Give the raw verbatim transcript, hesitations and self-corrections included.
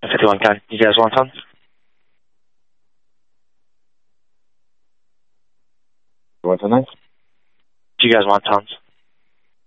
fifty-one can. You guys want tons? You want tonight? Do you guys want tons?